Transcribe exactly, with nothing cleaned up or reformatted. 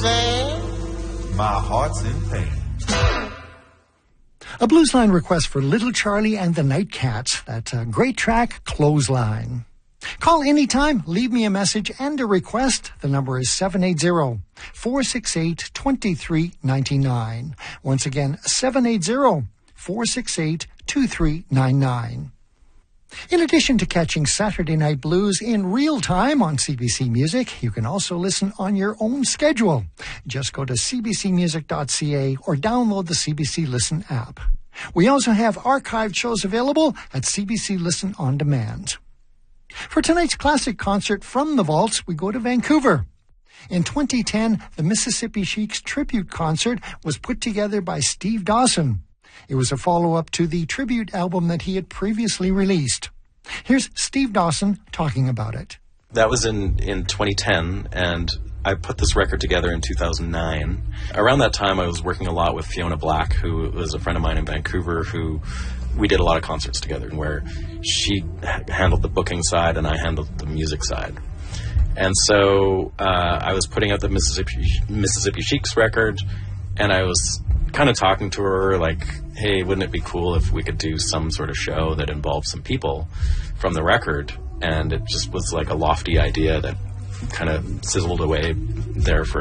sad, my heart's in pain. A blues line request for Little Charlie and the Nightcats. That uh, great track, Clothesline. Call anytime, leave me a message and a request. The number is seven eight zero, four six eight, two three nine nine. Once again, seven eight zero, four six eight, two three nine nine. In addition to catching Saturday Night Blues in real time on C B C Music, you can also listen on your own schedule. Just go to c b c music dot c a or download the C B C Listen app. We also have archived shows available at C B C Listen On Demand. For tonight's classic concert from the Vaults, we go to Vancouver. In twenty ten, the Mississippi Sheiks tribute concert was put together by Steve Dawson. It was a follow-up to the tribute album that he had previously released. Here's Steve Dawson talking about it. That was in, in twenty ten, and I put this record together in two thousand nine. Around that time, I was working a lot with Fiona Black, who was a friend of mine in Vancouver, who we did a lot of concerts together, where she handled the booking side and I handled the music side. And so uh, I was putting out the Mississippi Mississippi Sheiks record, and I was kind of talking to her like, hey, wouldn't it be cool if we could do some sort of show that involved some people from the record? And it just was like a lofty idea that kind of sizzled away there for